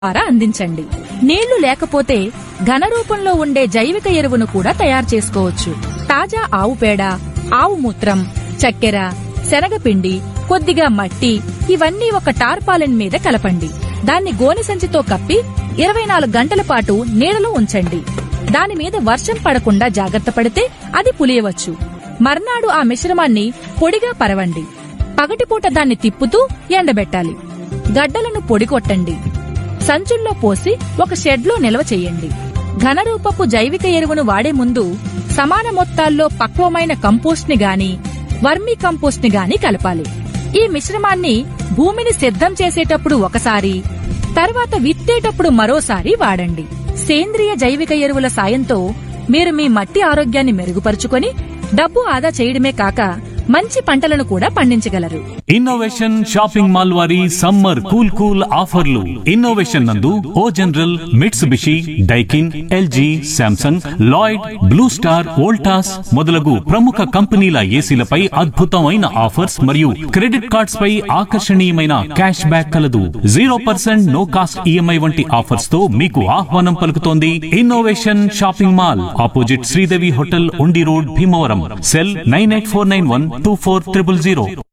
ద్వారా అందించండి. నీళ్లు లేకపోతే ఘన రూపంలో ఉండే జైవిక ఎరువును కూడా తయారు చేసుకోవచ్చు. తాజా ఆవు పేడ, ఆవు మూత్రం, చక్కెర, శనగపిండి, కొద్దిగా మట్టి ఇవన్నీ ఒక టార్పాలిన్ మీద కలపండి. దాన్ని గోనె సంచితో కప్పి 24 గంటల పాటు నీడలో ఉంచండి. దానిమీద వర్షం పడకుండా జాగ్రత్త పడితే అది పులియవచ్చు. మర్నాడు ఆ మిశ్రమాన్ని పొడిగా పరవండి. పగటిపూట దాన్ని తిప్పుతూ ఎండబెట్టాలి. గడ్డలను పొడి కొట్టండి. సంచుల్లో పోసి ఒక షెడ్లో నిల్వ చెయ్యండి. ఘనరూపపు జైవిక ఎరువును వాడే ముందు సమాన మొత్తాల్లో పక్వమైన కంపోస్ట్ ని గాని వర్మీ కంపోస్ట్ ని గాని కలపాలి. ఈ మిశ్రమాన్ని భూమిని సిద్ధం చేసేటప్పుడు ఒకసారి, తర్వాత విత్తేటప్పుడు మరోసారి వాడండి. సేంద్రియ జైవిక ఎరువుల సాయంతో మీరు మీ మట్టి ఆరోగ్యాన్ని మెరుగుపరుచుకొని డబ్బు ఆదా చేయడమే కాక మంచి పంటలను కూడా పండించగలరు. ఇన్నోవేషన్ షాపింగ్ మాల్ వారి సమ్మర్ కూల్ ఆఫర్లు. ఇన్నోవేషన్ నందు ఓ general, Mitsubishi, Daikin, LG, Samsung, Lloyd, blue star, Voltas మొదలగు ప్రముఖ కంపెనీల ఏసీలపై అద్భుతమైన ఆఫర్స్ మరియు క్రెడిట్ కార్డ్స్ పై ఆకర్షణీయమైన క్యాష్ బ్యాక్ కలదు. 0% నో కాస్ట్ ఈఎంఐ వంటి ఆఫర్స్ తో మీకు ఆహ్వానం పలుకుతోంది innovation shopping mall, opposite Sridevi hotel, ఉండి రోడ్, భీమవరం. సెల్ 984912400.